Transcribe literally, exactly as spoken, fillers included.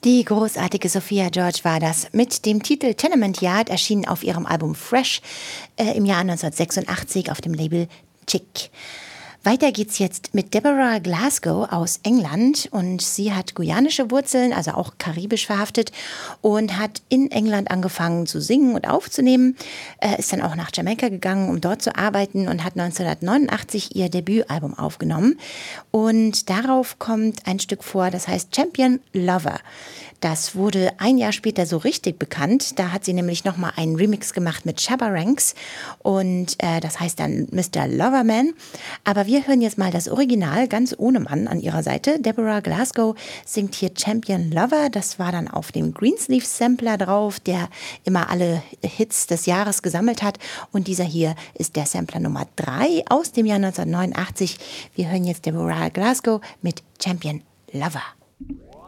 Die großartige Sophia George war das mit dem Titel Tenement Yard, erschienen auf ihrem Album Fresh äh, im Jahr neunzehnhundertsechsundachtzig auf dem Label Chick. Weiter geht's jetzt mit Deborah Glasgow aus England und sie hat guyanische Wurzeln, also auch karibisch verhaftet und hat in England angefangen zu singen und aufzunehmen, äh, ist dann auch nach Jamaika gegangen, um dort zu arbeiten und hat neunzehnhundertneunundachtzig ihr Debütalbum aufgenommen und darauf kommt ein Stück vor, das heißt Champion Lover. Das wurde ein Jahr später so richtig bekannt. Da hat sie nämlich nochmal einen Remix gemacht mit Shabba Ranks und äh, das heißt dann Mister Loverman. Aber wir hören jetzt mal das Original, ganz ohne Mann an ihrer Seite. Deborah Glasgow singt hier Champion Lover. Das war dann auf dem Greensleeve Sampler drauf, der immer alle Hits des Jahres gesammelt hat. Und dieser hier ist der Sampler Nummer drei aus dem Jahr neunzehnhundertneunundachtzig. Wir hören jetzt Deborah Glasgow mit Champion Lover.